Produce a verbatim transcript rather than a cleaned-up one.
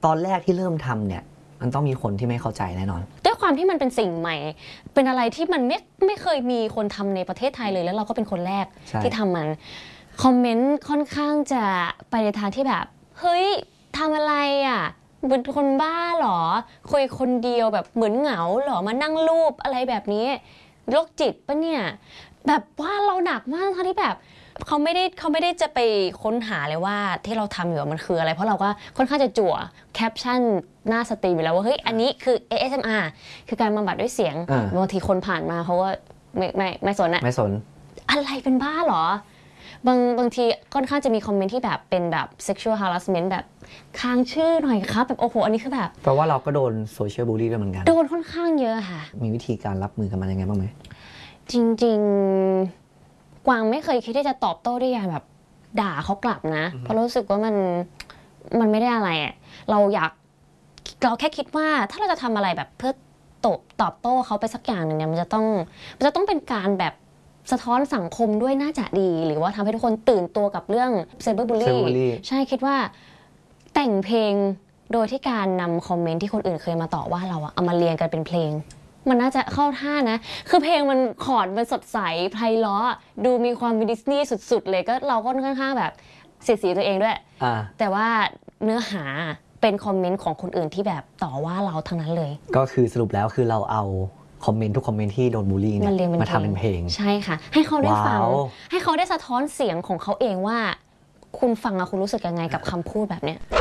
ตอนแรกที่เริ่มทำเนี่ยมันต้องมีคนที่ไม่เข้าใจแน่นอนด้วยความที่มันเป็นสิ่งใหม่เป็นอะไรที่มันไม่ไม่เคยมีคนทำในประเทศไทยเลยแล้วเราก็เป็นคนแรกที่ทำมันคอมเมนต์ค่อนข้างจะไปในทางที่แบบเฮ้ยทำอะไรอ่ะเป็นคนบ้าหรอคุยคนเดียวแบบเหมือนเหงาหรอมานั่งรูปอะไรแบบนี้โรคจิตปะเนี่ยแบบว่าเราหนักมากทั้งที่แบบเขาไม่ได้เขาไม่ได้จะไปค้นหาเลยว่าที่เราทำอยู่มันคืออะไรเพราะเราก็ค่อนข้างจะจั่วแคปชั่นหน้าสตรีมอยู่แล้วว่าเฮ้ยอันนี้คือ เอ เอส เอ็ม อาร์ คือการบำบัดด้วยเสียงบางทีคนผ่านมาเขาก็ไม่ไม่ไม่สนอะไม่สนอะไรเป็นบ้าหรอบางบางทีค่อนข้างจะมีคอมเมนต์ที่แบบเป็นแบบ sexual harassment แบบค้างชื่อหน่อยครับแบบโอ้โหอันนี้คือแบบเพราะว่าเราก็โดนโซเชียลบูลลี่ด้วยเหมือนกันโดนค่อนข้างเยอะค่ะมีวิธีการรับมือกับมันยังไงบ้างไหมจริงๆกวางไม่เคยคิดที่จะตอบโต้ด้วยอย่างแบบด่าเขากลับนะเพราะรู้สึกว่ามันมันไม่ได้อะไรอะเราอยากเราแค่คิดว่าถ้าเราจะทำอะไรแบบเพื่อตอบตอบโต้เขาไปสักอย่างหนึ่งเนี่ยมันจะต้องมันจะต้องเป็นการแบบสะท้อนสังคมด้วยน่าจะดีหรือว่าทำให้ทุกคนตื่นตัวกับเรื่องไซเบอร์บูลลี่ใช่คิดว่าแต่งเพลงโดยที่การนำคอมเมนต์ที่คนอื่นเคยมาต่อว่าเราอะเอามาเรียงกันเป็นเพลงมันน่าจะเข้าท่านะคือเพลงมันคอร์ดมันสดใสไพเราะดูมีความดิสนีย์สุดๆเลยก็เราก็ค่อนข้างแบบเสียสีตัวเองด้วยแต่ว่าเนื้อหาเป็นคอมเมนต์ของคนอื่นที่แบบต่อว่าเราทั้งนั้นเลยก็คือสรุปแล้วคือเราเอาคอมเมนต์ทุกคอมเมนต์ที่โดนบูลลี่เนี่ยมาทำเป็นเพลงใช่ค่ะให้เขาได้ฟังให้เขาได้สะท้อนเสียงของเขาเองว่าคุณฟังอะคุณรู้สึกยังไงกับคำพูดแบบเนี้ย